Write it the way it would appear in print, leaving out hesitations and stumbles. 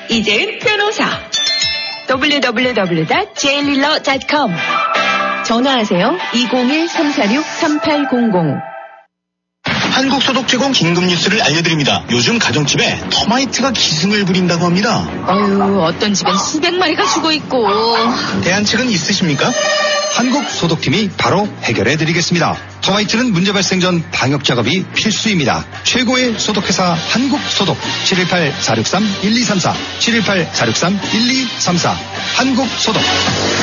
이재은 변호사. www.jliller.com. 전화하세요. 201-346-3800. 한국소독 제공 긴급 뉴스를 알려드립니다. 요즘 가정집에 터마이트가 기승을 부린다고 합니다. 어휴, 어떤 집엔 수백 마리가 죽어 있고. 대안책은 있으십니까? 한국소독팀이 바로 해결해드리겠습니다. 터마이트는 문제 발생 전 방역 작업이 필수입니다. 최고의 소독회사 한국소독. 718-463-1234 718-463-1234 한국소독.